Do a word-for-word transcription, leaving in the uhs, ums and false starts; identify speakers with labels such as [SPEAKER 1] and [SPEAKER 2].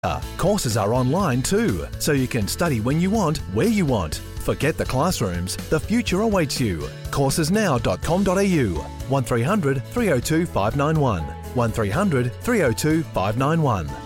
[SPEAKER 1] Courses are online too, so you can study when you want, where you want. Forget the classrooms, the future awaits you. courses now dot com dot a u, one three hundred three oh two five nine one, one three hundred three oh two five nine one.